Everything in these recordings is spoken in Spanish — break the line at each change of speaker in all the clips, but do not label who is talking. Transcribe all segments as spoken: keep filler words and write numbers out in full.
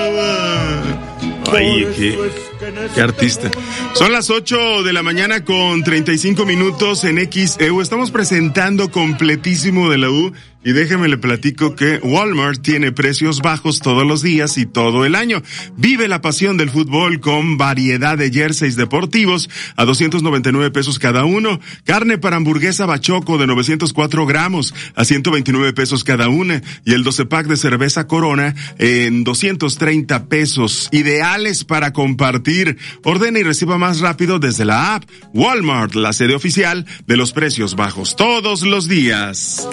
Ay, qué, qué artista. Son las ocho de la mañana con treinta y cinco minutos en X E U. Estamos presentando Completísimo de la U. Y déjeme le platico que Walmart tiene precios bajos todos los días y todo el año. Vive la pasión del fútbol con variedad de jerseys deportivos a doscientos noventa y nueve pesos cada uno. Carne para hamburguesa Bachoco de novecientos cuatro gramos a ciento veintinueve pesos cada una. Y el doce pack de cerveza Corona en doscientos treinta pesos. Ideales para compartir. Ordena y reciba más rápido desde la app. Walmart, la sede oficial de los precios bajos todos los días.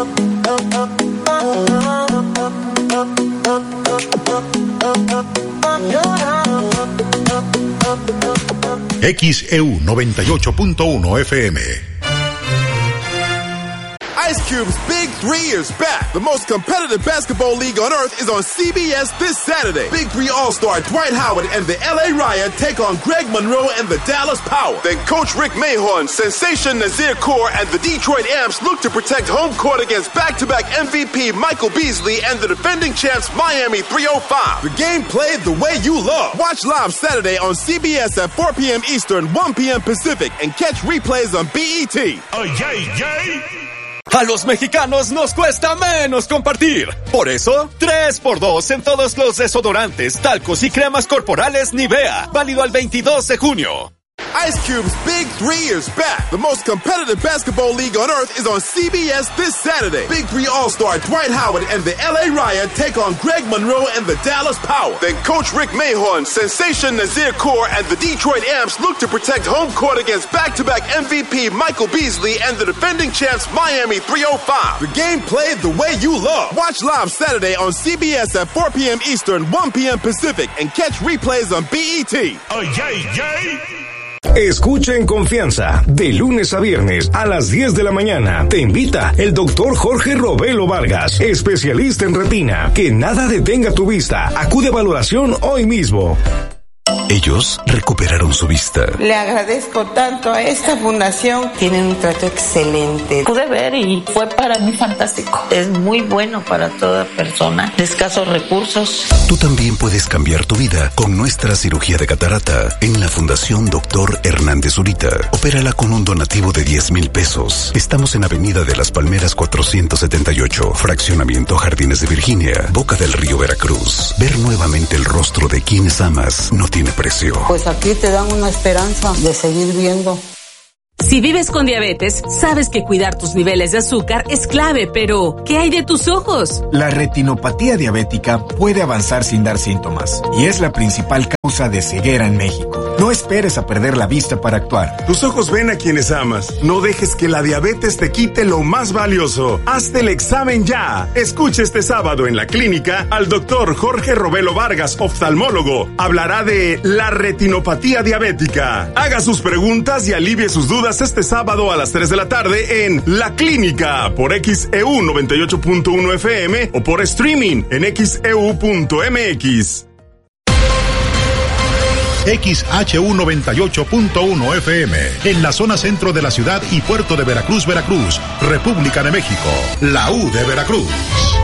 X E U noventa y ocho punto uno F M.
Ice Cube's Big Three is back. The most competitive basketball league on earth is on C B S this Saturday. Big Three All-Star Dwight Howard and the L A Riot take on Greg Monroe and the Dallas Power. Then Coach Rick Mahorn, Sensation Nazir Kaur, and the Detroit Amps look to protect home court against back-to-back M V P Michael Beasley and the defending champs Miami three oh five. The game played the way you love. Watch live Saturday on C B S at four p.m. Eastern, one p.m. Pacific, and catch replays on B E T.
Oh, yay, yay. A los mexicanos nos cuesta menos compartir. Por eso, tres por dos en todos los desodorantes, talcos y cremas corporales Nivea. Válido al veintidós de junio.
Ice Cube's Big Three is back. The most competitive basketball league on earth is on C B S this Saturday. Big Three All-Star Dwight Howard and the L A Riot take on Greg Monroe and the Dallas Power. Then Coach Rick Mahorn, Sensation Nazir Kaur, and the Detroit Amps look to protect home court against back-to-back M V P Michael Beasley and the defending champs Miami three oh five. The game played the way you love. Watch live Saturday on C B S at four p.m. Eastern, one p.m. Pacific, and catch replays on B E T.
Oh, yay, yay.
Escucha en confianza, de lunes a viernes a las diez de la mañana. Te invita el doctor Jorge Robelo Vargas, especialista en retina. Que nada detenga tu vista. Acude a valoración hoy mismo.
Ellos recuperaron su vista.
Le agradezco tanto a esta fundación. Tienen un trato excelente.
Pude ver y fue para mí fantástico. Es muy bueno para toda persona de escasos recursos.
Tú también puedes cambiar tu vida con nuestra cirugía de catarata en la Fundación Doctor Hernández Zurita. Opérala con un donativo de diez mil pesos. Estamos en Avenida de las Palmeras cuatrocientos setenta y ocho, Fraccionamiento Jardines de Virginia, Boca del Río, Veracruz. Ver nuevamente el rostro de quienes amas no tiene precio.
Pues aquí te dan una esperanza de seguir viendo.
Si vives con diabetes, sabes que cuidar tus niveles de azúcar es clave, pero ¿qué hay de tus ojos?
La retinopatía diabética puede avanzar sin dar síntomas y es la principal causa de ceguera en México. No esperes a perder la vista para actuar.
Tus ojos ven a quienes amas. No dejes que la diabetes te quite lo más valioso. Hazte el examen ya. Escucha este sábado en la clínica al doctor Jorge Robelo Vargas, oftalmólogo. Hablará de la retinopatía diabética. Haga sus preguntas y alivie sus dudas este sábado a las tres de la tarde en La Clínica por X E U noventa y ocho punto uno F M o por streaming en X E U punto M X.
X H U noventa y ocho punto uno F M, en la zona centro de la ciudad y puerto de Veracruz, Veracruz, República de México, la U de Veracruz.